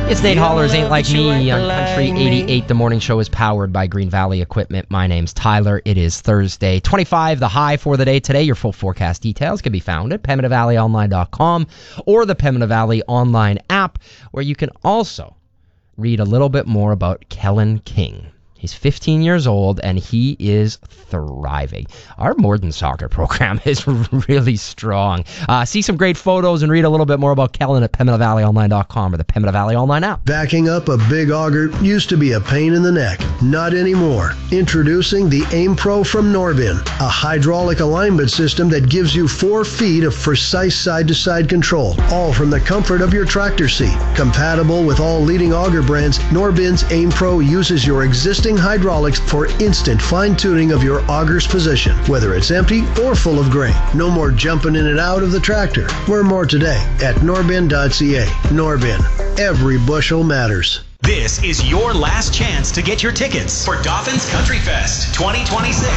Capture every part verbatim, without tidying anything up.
It's Nate Hollers, Ain't Like Me on Country eighty-eight. The morning show is powered by Green Valley Equipment. My name's Tyler. It is Thursday. twenty-five, the high for the day today. Your full forecast details can be found at Pembina Valley Online dot com or the Pembina Valley Online app, where you can also read a little bit more about Kellen King. He's fifteen years old, and he is thriving. Our Morden soccer program is really strong. Uh, see some great photos and read a little bit more about Kellen at Pembina Valley Online dot com or the Pembina Valley Online app. Backing up a big auger used to be a pain in the neck. Not anymore. Introducing the Aim Pro from Norbin, a hydraulic alignment system that gives you four feet of precise side-to-side control, all from the comfort of your tractor seat. Compatible with all leading auger brands, Norbin's Aim Pro uses your existing hydraulics for instant fine-tuning of your auger's position, whether it's empty or full of grain. No more jumping in and out of the tractor. Learn more today at norbin dot c a. Norbin. Every bushel matters. This is your last chance to get your tickets for Dauphin's Country Fest twenty twenty-six.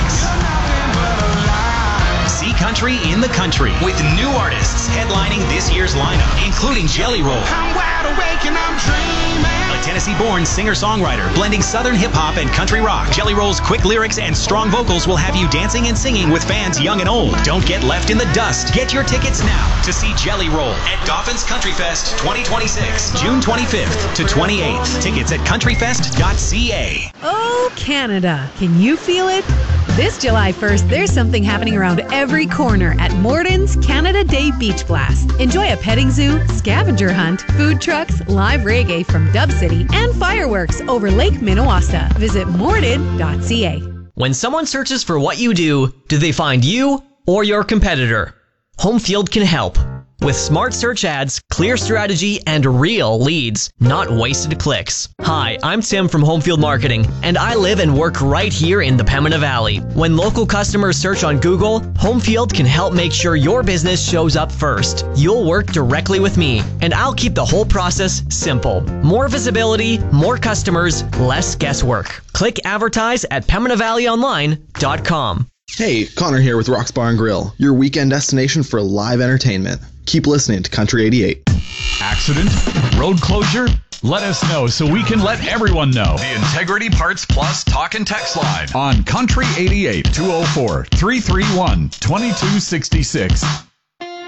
See country in the country with new artists headlining this year's lineup, including Jelly Roll. I'm wide awake and I'm dreaming. A Tennessee-born singer-songwriter blending Southern hip-hop and country rock. Jelly Roll's quick lyrics and strong vocals will have you dancing and singing with fans young and old. Don't get left in the dust. Get your tickets now to see Jelly Roll at Dauphin's Country Fest twenty twenty-six, June twenty-fifth to twenty-eighth. Tickets at country fest dot c a. Oh, Canada. Can you feel it? This July first, there's something happening around every corner at Morden's Canada Day Beach Blast. Enjoy a petting zoo, scavenger hunt, food trucks, live reggae from Dub City, and fireworks over Lake Minnewaska. Visit morden dot c a. When someone searches for what you do, do they find you or your competitor? Homefield can help. With smart search ads, clear strategy, and real leads, not wasted clicks. Hi, I'm Tim from Homefield Marketing, and I live and work right here in the Pembina Valley. When local customers search on Google, Homefield can help make sure your business shows up first. You'll work directly with me, and I'll keep the whole process simple. More visibility, more customers, less guesswork. Click advertise at Pembina Valley Online dot com. Hey, Connor here with Rock's Bar and Grill, your weekend destination for live entertainment. Keep listening to Country eighty-eight. Accident? Road closure? Let us know so we can let everyone know. The Integrity Parts Plus Talk and Text Line on Country eighty-eight, two oh four, three three one, two two six six.